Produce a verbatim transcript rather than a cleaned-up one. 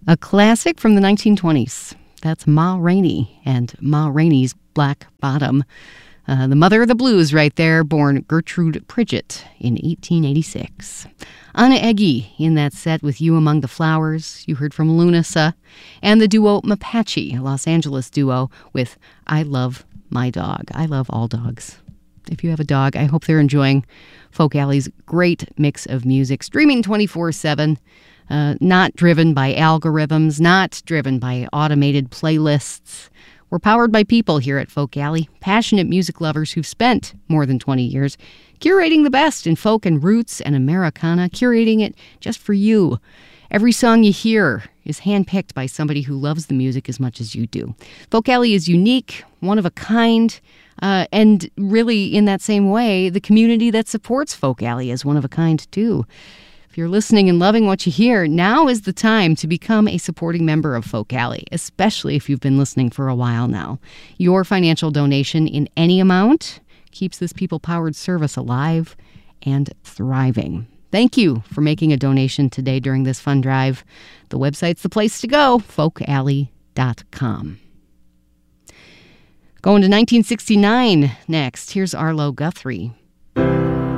A classic from the nineteen twenties. That's Ma Rainey and Ma Rainey's Black Bottom. Uh, the mother of the blues right there, born Gertrude Pridgett in eighteen eighty-six. Anna Eggy in that set with You Among the Flowers. You heard from Lunasa. And the duo Mapache, a Los Angeles duo with I Love My Dog. I love all dogs. If you have a dog, I hope they're enjoying Folk Alley's great mix of music. Streaming twenty-four seven. Uh, not driven by algorithms, not driven by automated playlists. We're powered by people here at Folk Alley, passionate music lovers who've spent more than twenty years curating the best in folk and roots and Americana, curating it just for you. Every song you hear is handpicked by somebody who loves the music as much as you do. Folk Alley is unique, one of a kind, uh, and really in that same way, the community that supports Folk Alley is one of a kind too. If you're listening and loving what you hear, now is the time to become a supporting member of Folk Alley, especially if you've been listening for a while now. Your financial donation in any amount keeps this people-powered service alive and thriving. Thank you for making a donation today during this fun drive. The website's the place to go, folk alley dot com. Going to nineteen sixty-nine next. Here's Arlo Guthrie.